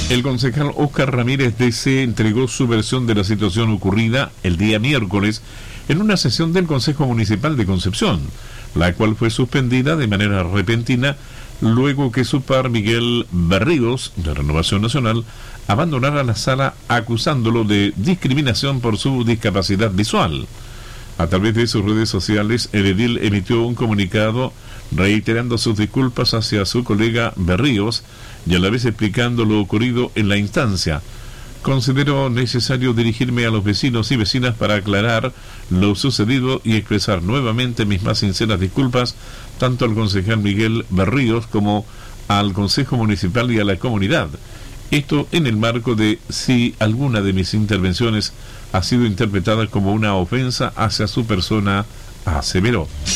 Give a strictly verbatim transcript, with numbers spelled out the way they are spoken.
El concejal Óscar Ramírez D C entregó su versión de la situación ocurrida el día miércoles en una sesión del Consejo Municipal de Concepción, la cual fue suspendida de manera repentina luego que su par Miguel Berríos, de Renovación Nacional, abandonara la sala acusándolo de discriminación por su discapacidad visual. A través de sus redes sociales, el edil emitió un comunicado reiterando sus disculpas hacia su colega Berríos y a la vez explicando lo ocurrido en la instancia. Considero necesario dirigirme a los vecinos y vecinas para aclarar lo sucedido y expresar nuevamente mis más sinceras disculpas tanto al concejal Miguel Berríos como al Consejo Municipal y a la comunidad. Esto en el marco de si alguna de mis intervenciones ha sido interpretada como una ofensa hacia su persona, aseveró.